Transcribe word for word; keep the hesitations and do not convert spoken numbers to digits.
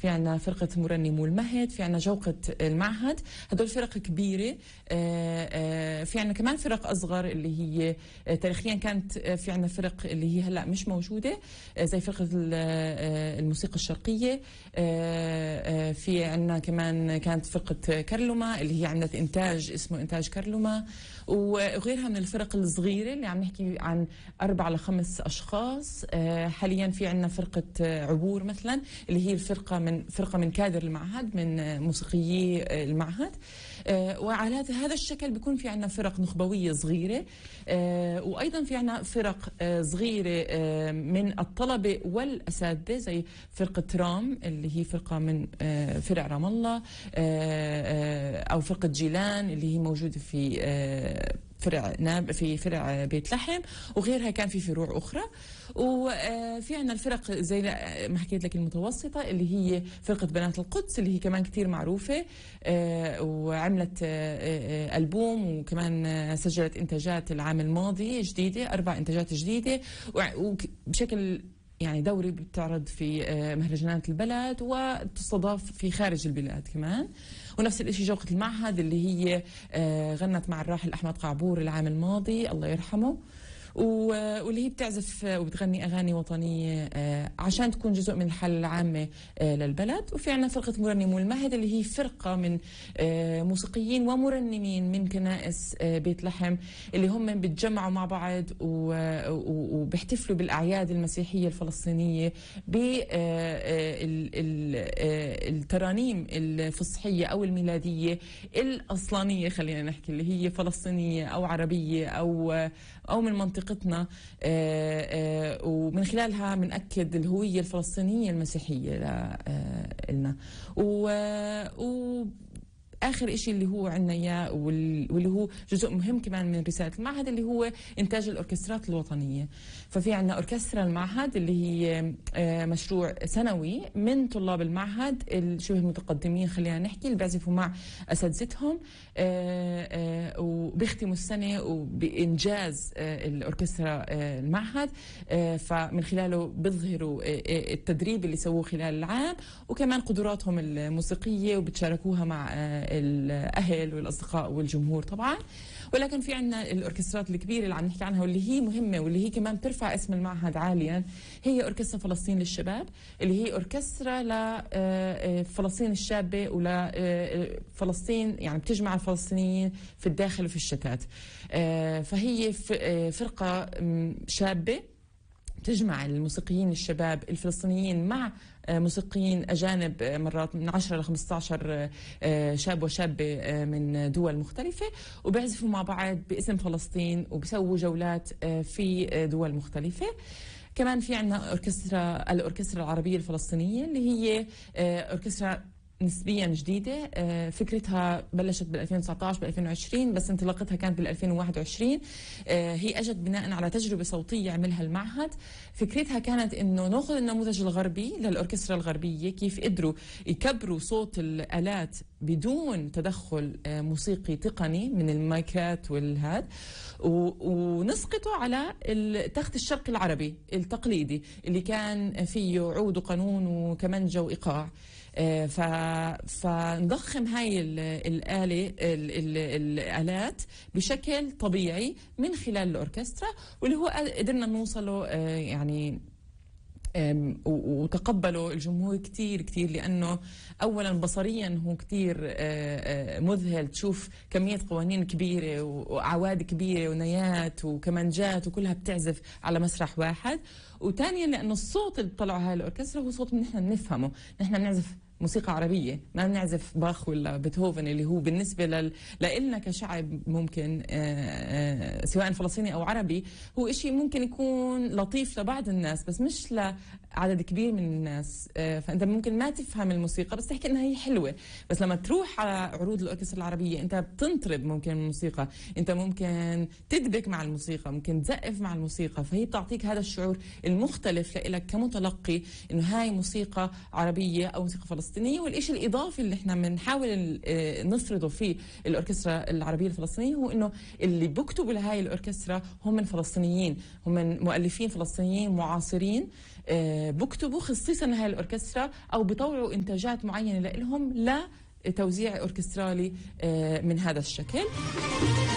في عنا فرقة مرنمو المهد، في عنا جوقة المعهد. هدول فرق كبيرة. في عنا كمان فرق أصغر اللي هي تاريخيا كانت في عنا فرق اللي هي هلأ مش موجودة، زي فرقة الموسيقى الشرقية. في عنا كمان كانت فرقة كرلوما اللي هي عملت إنتاج اسمه إنتاج كرلوما، وغيرها من الفرق الصغيرة اللي عم نحكي عن أربع لخمس أشخاص. حاليا في عنا فرقة عبور مثلا اللي هي الفرقة من فرقة من كادر المعهد، من موسيقيي المعهد. وعلى هذا الشكل بيكون في عنا فرق نخبوية صغيرة، وأيضا في عنا فرق صغيرة من الطلبة والأساتذة زي فرقة رام اللي هي فرقة من فرع رام الله، أو فرقة جيلان اللي هي موجودة في فرع ناب في فرع بيت لحم، وغيرها كان في فروع أخرى. وفي عنا الفرق زي ما حكيت لك المتوسطة اللي هي فرقة بنات القدس اللي هي كمان كتير معروفة، وعملت ألبوم وكمان سجلت إنتاجات العام الماضي جديدة، أربع إنتاجات جديدة، وبشكل يعني دوري بتعرض في مهرجانات البلد وتستضاف في خارج البلاد كمان. ونفس الشيء جوقة المعهد اللي هي غنت مع الراحل أحمد قعبور العام الماضي الله يرحمه، واللي هي بتعزف وبتغني أغاني وطنية عشان تكون جزء من الحالة العامة للبلد. وفي عنا فرقة مرنمو المهد اللي هي فرقة من موسيقيين ومرنمين من كنائس بيت لحم اللي هم بيتجمعوا مع بعض وبيحتفلوا بالأعياد المسيحية الفلسطينية بالترانيم الفصحية أو الميلادية الأصلانية، خلينا نحكي اللي هي فلسطينية أو عربية أو أو من منطقتنا، ومن خلالها بنأكد الهوية الفلسطينية المسيحية لنا. و آخر إشي اللي هو عنا إياه واللي هو جزء مهم كمان من رسالة المعهد اللي هو إنتاج الأوركسترات الوطنية. ففي عنا أوركسترا المعهد اللي هي مشروع سنوي من طلاب المعهد الشبه متقدمين خلينا نحكي، اللي بيعزفوا مع أساتذتهم وبيختموا السنة وبإنجاز الأوركسترا المعهد. فمن خلاله بيظهروا التدريب اللي سووه خلال العام وكمان قدراتهم الموسيقية وبتشاركوها مع الأهل والأصدقاء والجمهور طبعا. ولكن في عنا الأوركسترات الكبيرة اللي عم نحكي عنها واللي هي مهمة واللي هي كمان بترفع اسم المعهد عاليا، هي أوركسترا فلسطين للشباب اللي هي أوركسترا لفلسطين الشابة ولفلسطين، يعني بتجمع الفلسطينيين في الداخل وفي الشتات. فهي فرقة شابة تجمع الموسيقيين الشباب الفلسطينيين مع موسيقيين أجانب مرات من عشرة ل خمسة عشر شاب وشابة من دول مختلفة، وبيعزفوا مع بعض باسم فلسطين وبيسووا جولات في دول مختلفة. كمان في عنا أوركسترا الأوركسترا العربية الفلسطينية اللي هي أوركسترا نسبيا جديدة، فكرتها بلشت بال ألفين وتسعة عشر بال ألفين وعشرين بس انطلاقتها كانت بال ألفين وواحد وعشرين. هي اجت بناء على تجربة صوتية عملها المعهد. فكرتها كانت انه ناخذ النموذج الغربي للأوركسترا الغربية، كيف قدروا يكبروا صوت الآلات بدون تدخل موسيقي تقني من المايكات والهاد، ونسقطه على التخت الشرقي العربي التقليدي اللي كان فيه عود وقانون وكمنجة وإيقاع. فنضخم هاي الآلة الآلات بشكل طبيعي من خلال الأوركسترا، واللي هو قدرنا نوصله يعني وتقبلوا الجمهور كتير كتير، لأنه أولا بصريا هو كتير مذهل تشوف كمية قوانين كبيرة وأعواد كبيرة ونيات وكمانجات وكلها بتعزف على مسرح واحد. وثانيا لأنه الصوت اللي طلعه هاي الأوركسترا هو صوت نحن بنفهمه، نحن بنعزف موسيقى عربية، ما بنعزف باخ ولا بيتهوفن اللي هو بالنسبة لل... لإلنا كشعب ممكن آآ آآ سواء فلسطيني أو عربي هو إشي ممكن يكون لطيف لبعض الناس بس مش لعدد كبير من الناس. فأنت ممكن ما تفهم الموسيقى بس تحكي إنها هي حلوة، بس لما تروح على عروض الأوركسترا العربية أنت بتنطرب ممكن الموسيقى، أنت ممكن تدبك مع الموسيقى، ممكن تزقف مع الموسيقى، فهي بتعطيك هذا الشعور المختلف لإلك كمتلقي إنه هاي موسيقى عربية أو موسيقى فلسطينية الفلسطينية. والإشي الإضافي اللي احنا بنحاول نفرضه في الأوركسترا العربية الفلسطينية هو إنه اللي بيكتبوا لهاي الأوركسترا هم من فلسطينيين، هم من مؤلفين فلسطينيين معاصرين بكتبوا خصيصا هاي الأوركسترا أو بيطوعوا إنتاجات معينة لهم لتوزيع أوركسترالي من هذا الشكل.